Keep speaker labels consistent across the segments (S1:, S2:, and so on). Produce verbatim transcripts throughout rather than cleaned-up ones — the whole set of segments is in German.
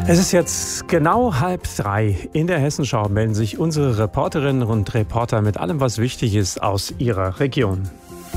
S1: Es ist jetzt genau halb drei. In der Hessenschau melden sich unsere Reporterinnen und Reporter mit allem, was wichtig ist aus ihrer Region.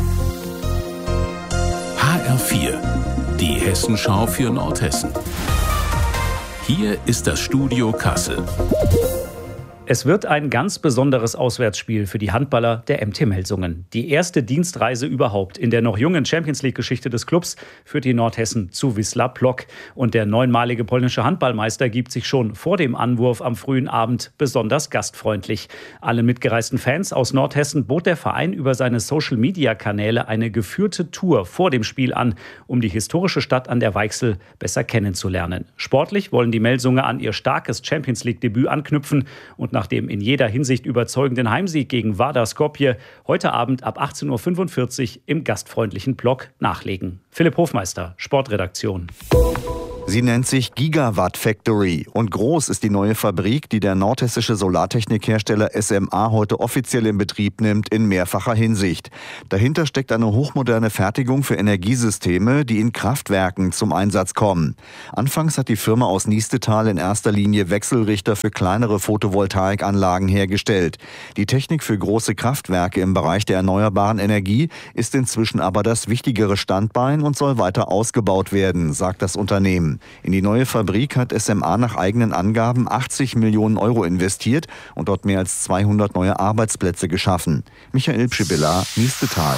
S2: H R vier, die Hessenschau für Nordhessen. Hier ist das Studio Kassel.
S3: Es wird ein ganz besonderes Auswärtsspiel für die Handballer der M T Melsungen. Die erste Dienstreise überhaupt in der noch jungen Champions-League-Geschichte des Clubs führt die Nordhessen zu Wisła Płock. Und der neunmalige polnische Handballmeister gibt sich schon vor dem Anwurf am frühen Abend besonders gastfreundlich. Alle mitgereisten Fans aus Nordhessen bot der Verein über seine Social-Media-Kanäle eine geführte Tour vor dem Spiel an, um die historische Stadt an der Weichsel besser kennenzulernen. Sportlich wollen die Melsunger an ihr starkes Champions-League-Debüt anknüpfen und nach dem in jeder Hinsicht überzeugenden Heimsieg gegen Vardar Skopje heute Abend ab achtzehn Uhr fünfundvierzig im gastfreundlichen Płock nachlegen. Philipp Hofmeister, Sportredaktion.
S4: Sie nennt sich Gigawatt Factory und groß ist die neue Fabrik, die der nordhessische Solartechnikhersteller S M A heute offiziell in Betrieb nimmt, in mehrfacher Hinsicht. Dahinter steckt eine hochmoderne Fertigung für Energiesysteme, die in Kraftwerken zum Einsatz kommen. Anfangs hat die Firma aus Niestetal in erster Linie Wechselrichter für kleinere Photovoltaikanlagen hergestellt. Die Technik für große Kraftwerke im Bereich der erneuerbaren Energie ist inzwischen aber das wichtigere Standbein und soll weiter ausgebaut werden, sagt das Unternehmen. In die neue Fabrik hat S M A nach eigenen Angaben achtzig Millionen Euro investiert und dort mehr als zweihundert neue Arbeitsplätze geschaffen. Michael Pschibilla, Niestetal.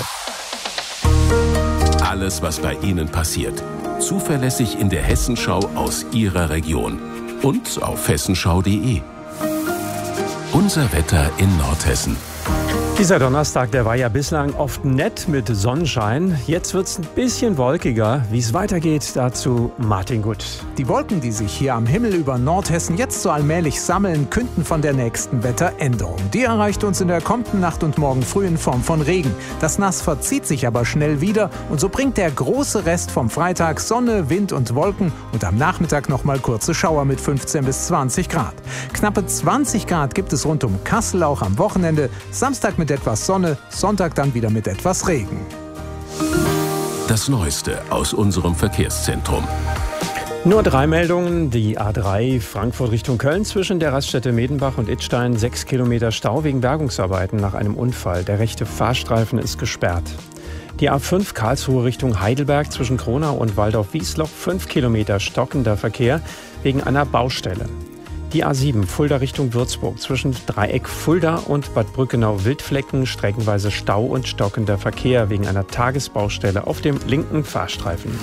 S2: Alles, was bei Ihnen passiert. Zuverlässig in der Hessenschau aus Ihrer Region. Und auf hessenschau punkt de. Unser Wetter in Nordhessen.
S1: Dieser Donnerstag, der war ja bislang oft nett mit Sonnenschein. Jetzt wird es ein bisschen wolkiger. Wie es weitergeht, dazu Martin Gut.
S5: Die Wolken, die sich hier am Himmel über Nordhessen jetzt so allmählich sammeln, künden von der nächsten Wetteränderung. Die erreicht uns in der kommenden Nacht und morgen früh in Form von Regen. Das Nass verzieht sich aber schnell wieder und so bringt der große Rest vom Freitag Sonne, Wind und Wolken und am Nachmittag nochmal kurze Schauer mit fünfzehn bis zwanzig Grad. Knappe zwanzig Grad gibt es rund um Kassel auch am Wochenende. Samstag mit etwas Sonne, Sonntag dann wieder mit etwas Regen.
S2: Das Neueste aus unserem Verkehrszentrum.
S1: Nur drei Meldungen. Die A drei Frankfurt Richtung Köln zwischen der Raststätte Medenbach und Idstein. Sechs Kilometer Stau wegen Bergungsarbeiten nach einem Unfall. Der rechte Fahrstreifen ist gesperrt. Die A fünf Karlsruhe Richtung Heidelberg zwischen Kronau und Waldorf-Wiesloch. Fünf Kilometer stockender Verkehr wegen einer Baustelle. Die A sieben Fulda Richtung Würzburg zwischen Dreieck Fulda und Bad Brückenau-Wildflecken streckenweise Stau und stockender Verkehr wegen einer Tagesbaustelle auf dem linken Fahrstreifen.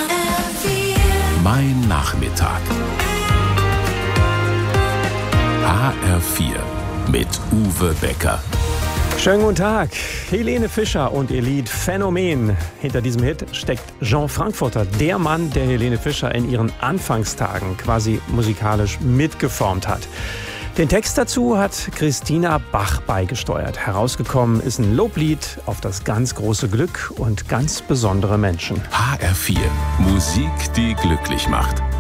S2: Mein Nachmittag. H R vier mit Uwe Becker.
S1: Schönen guten Tag. Helene Fischer und ihr Lied Phänomen. Hinter diesem Hit steckt Jean Frankfurter, der Mann, der Helene Fischer in ihren Anfangstagen quasi musikalisch mitgeformt hat. Den Text dazu hat Christina Bach beigesteuert. Herausgekommen ist ein Loblied auf das ganz große Glück und ganz besondere Menschen.
S2: H R vier, Musik, die glücklich macht.